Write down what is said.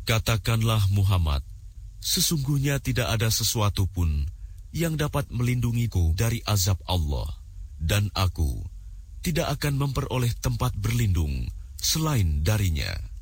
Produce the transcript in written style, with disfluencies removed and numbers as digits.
Katakanlah Muhammad, sesungguhnya tidak ada sesuatu pun yang dapat melindungiku dari azab Allah, dan aku tidak akan memperoleh tempat berlindung selain darinya.